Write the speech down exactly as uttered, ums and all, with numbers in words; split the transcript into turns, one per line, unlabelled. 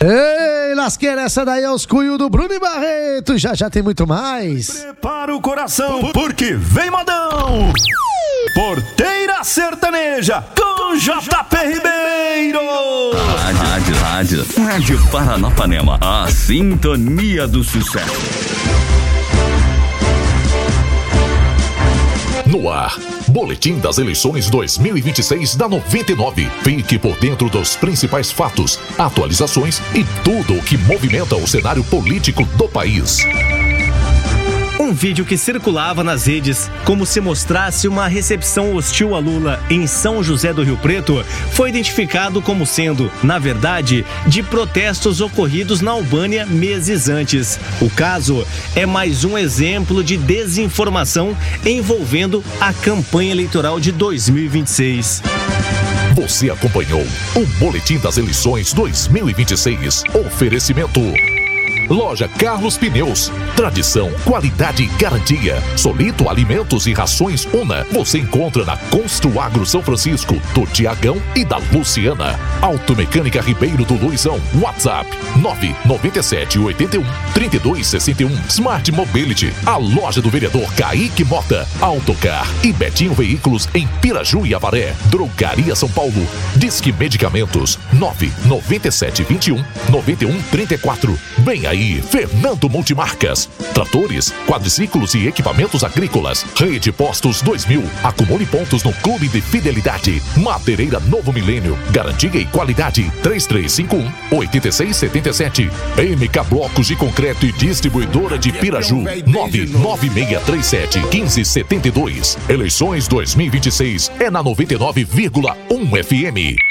Ei, lasqueira, essa daí é os cunhos do Bruno e Barreto. Já já tem muito mais.
Prepara o coração, porque vem modão. Porteira Sertaneja com J P Ribeiro.
Rádio, rádio, rádio Paranapanema, a sintonia do sucesso.
No ar, Boletim das Eleições dois mil e vinte e seis da noventa e nove. Fique por dentro dos principais fatos, atualizações e tudo o que movimenta o cenário político do país.
Um vídeo que circulava nas redes como se mostrasse uma recepção hostil a Lula em São José do Rio Preto foi identificado como sendo, na verdade, de protestos ocorridos na Albânia meses antes. O caso é mais um exemplo de desinformação envolvendo a campanha eleitoral de dois mil e vinte e seis.
Você acompanhou o Boletim das Eleições dois mil e vinte e seis. Oferecimento: Loja Carlos Pneus, tradição, qualidade e garantia. Solito Alimentos e Rações Una, você encontra na Construagro São Francisco, do Tiagão e da Luciana. Automecânica Ribeiro do Luizão, WhatsApp nove nove sete oito um três dois seis um. Smart Mobility, a loja do vereador Kaique Mota. Autocar e Betinho Veículos em Piraju e Avaré. Drogaria São Paulo. Disque Medicamentos nove nove sete dois um nove um três quatro. Bem aí, Fernando Multimarcas. Tratores, quadriciclos e equipamentos agrícolas. Rede Postos dois mil. Acumule pontos no Clube de Fidelidade. Madeireira Novo Milênio. Garantia e qualidade. três três cinco um oito seis sete sete. M K Blocos de Concreto e Distribuidora de Piraju. nove nove seis três sete um cinco sete dois. Eleições dois mil e vinte e seis é na noventa e nove vírgula um F M.